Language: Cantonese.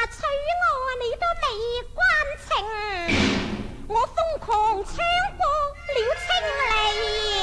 娶我你都未關情，我瘋狂搶過了青梨。